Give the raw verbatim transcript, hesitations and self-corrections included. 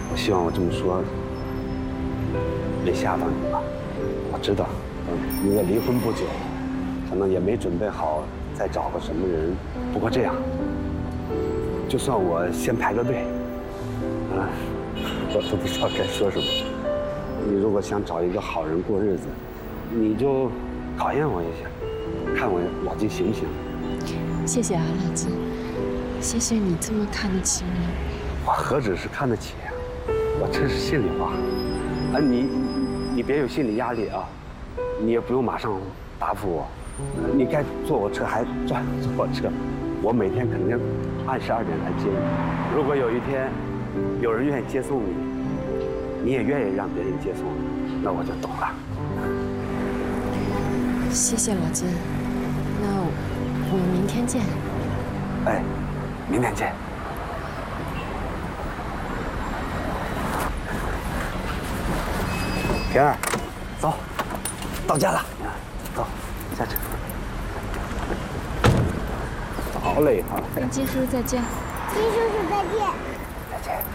我希望我这么说没吓到你吧。我知道，嗯，你我离婚不久，可能也没准备好再找个什么人。不过这样，就算我先排个队，啊，我都不知道该说什么。你如果想找一个好人过日子，你就考验我一下，看我老金行不行？ 谢谢啊，老金，谢谢你这么看得起我。 我何止是看得起呀，我这是心里话。啊，你你别有心理压力啊，你也不用马上答复我。你该坐我车还坐坐我车，我每天肯定按时二点来接你。如果有一天有人愿意接送你，你也愿意让别人接送，那我就懂了。 谢谢老金，那我们明天见。 哎，明天见。平儿，走，到家了，走，下车。好嘞哈！ 跟金叔叔再见。 金叔叔再见。